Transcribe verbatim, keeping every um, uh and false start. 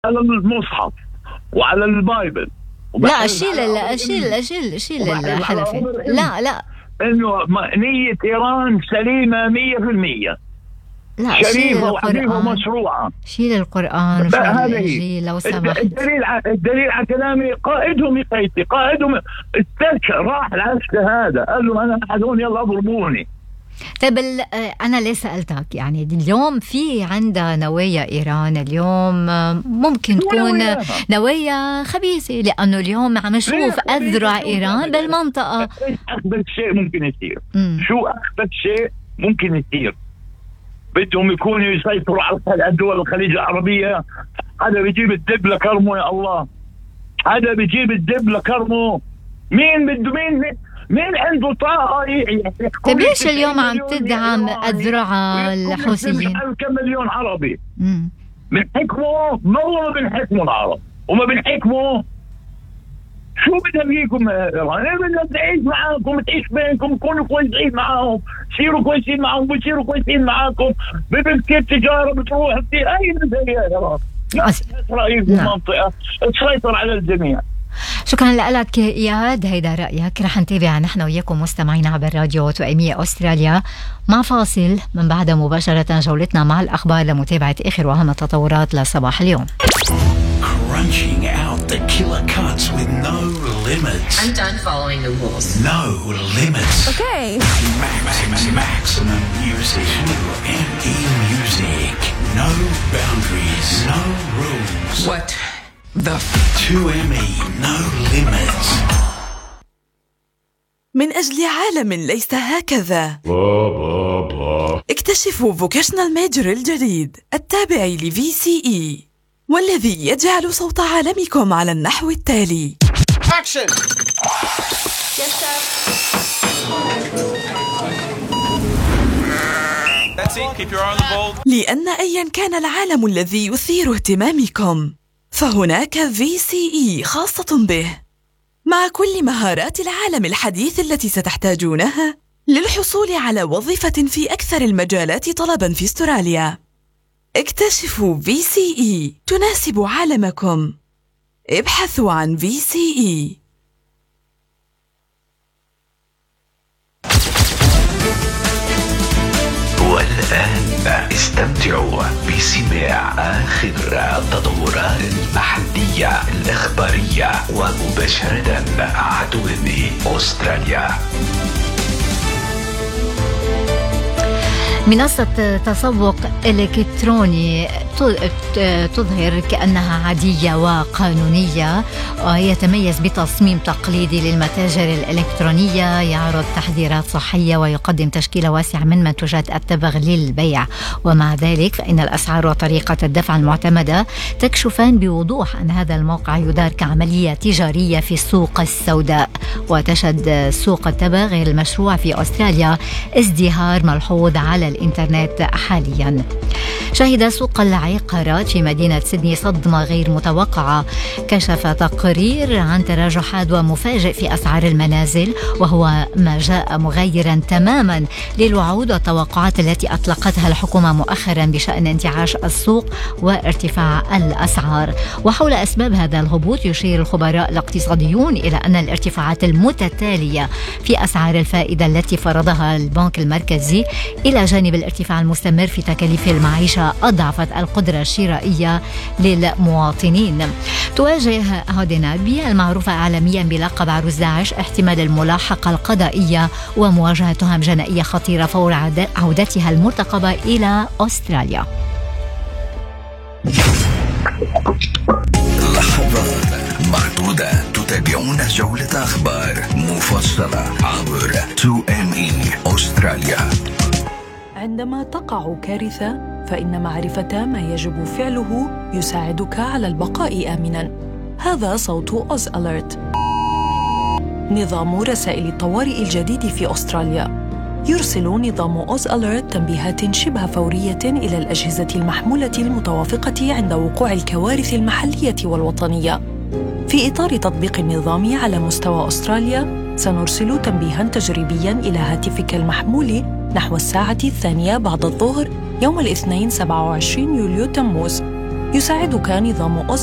على المصحف وعلى البايبل. لا شيل لا شيل شيل شيل الحلفي. لا لا إنه نية إيران سليمة مية في المية. لا شريفة وحبيبة ومشروعة. شيل القرآن وشيل الإنجيل لو سمحت. الدليل على الدليل على كلامي قائدهم يقيتي قائدهم الترك راح العسكر هذا قال له أنا أحدون يلا اضربوني. طيب أنا ليه سألتك يعني اليوم في عندها نوايا إيران اليوم ممكن تكون نوايا خبيثة لأنه اليوم عم نشوف أذرع إيران بالمنطقة. أخبث شيء ممكن يصير. شو أخبث شيء ممكن يصير؟ بدهم يكونوا يسيطروا على الدول الخليج العربية. هذا بيجيب الدب لكرمه يا الله. هذا بيجيب الدب لكرمه. مين بده مين مين عنده طاقة يحكم؟ طيب ليش اليوم عم تدعم أذرع الحوثيين؟ كم مليون عربي. بنحكموا ما هو بنحكموا العرب وما بنحكموا شو بدنا فيكم إيران؟ بدنا نعيش معاكم تعيش بينكم كونوا كويسين معاهم سيروا كويسين معاهم بيصيروا كويسين معاكم بكيف تجارة بتروح كثير أي زي إيران. إسرائيل في المنطقة تسيطر على الجميع. شكرا لك إياد، هيدا رأيك. رح نتابع نحن وياكم مستمعين عبر راديو توأمية أستراليا مع فاصل من بعد مباشرة جولتنا مع الأخبار لمتابعة آخر وأهم التطورات لصباح اليوم. Crunching out the killer cuts with no limits. I'm done following the rules. No limits. Okay. Maximum, maximum music. M E music. No boundaries. No rules. What the f- two M E. No limits. من أجل عالم ليس هكذا. اكتشفوا فوكيشنال ميجر الجديد التابع لفي سي إي والذي يجعل صوت عالمكم على النحو التالي. Action. Yes, sir. That's it. Keep your eye on the ball. لأن أيا كان العالم الذي يثير اهتمامكم فهناك في سي إي خاصة به، مع كل مهارات العالم الحديث التي ستحتاجونها للحصول على وظيفة في أكثر المجالات طلبا في استراليا. اكتشفوا في سي إي تناسب عالمكم. ابحثوا عن في سي إي. والآن استمتعوا بسماع آخر التطورات المحلية الإخبارية ومباشرة عدو أستراليا. منصة تسوق إلكتروني تظهر كأنها عادية وقانونية، ويتميز بتصميم تقليدي للمتاجر الإلكترونية، يعرض تحذيرات صحية ويقدم تشكيلة واسعة من منتجات التبغ للبيع. ومع ذلك فإن الأسعار وطريقة الدفع المعتمدة تكشفان بوضوح أن هذا الموقع يدار كعملية تجارية في السوق السوداء. وتشهد سوق التبغ المشروع في أستراليا ازدهار ملحوظ على الإنترنت حاليا. شهد سوق العقارات في مدينة سيدني صدمة غير متوقعة. كشف تقرير عن تراجع حاد ومفاجئ في أسعار المنازل، وهو ما جاء مغيرا تماما للوعود والتوقعات التي أطلقتها الحكومة مؤخرا بشأن انتعاش السوق وارتفاع الأسعار. وحول أسباب هذا الهبوط يشير الخبراء الاقتصاديون إلى أن الارتفاعات المتتالية في أسعار الفائدة التي فرضها البنك المركزي إلى جانب الارتفاع المستمر في تكاليف المعيشة أضعفت القدرة الشرائية للمواطنين. تواجه هودينابي المعروفة عالميا بلقب عروس داعش احتمال الملاحقة القضائية ومواجهة تهم جنائية خطيرة فور عودتها المرتقبة إلى أستراليا. لحظات معدودة تتابعون جولة أخبار مفصلة عبر تو إم إي أستراليا. عندما تقع كارثة فإن معرفة ما يجب فعله يساعدك على البقاء آمناً. هذا صوت أوز أليرت، نظام رسائل الطوارئ الجديد في أستراليا. يرسل نظام أوز أليرت تنبيهات شبه فورية إلى الأجهزة المحمولة المتوافقة عند وقوع الكوارث المحلية والوطنية. في إطار تطبيق النظام على مستوى أستراليا، سنرسل تنبيهاً تجريبياً إلى هاتفك المحمول نحو الساعة الثانية بعد الظهر يوم الاثنين سبعة وعشرين يوليو تموز. يساعدك نظام أوز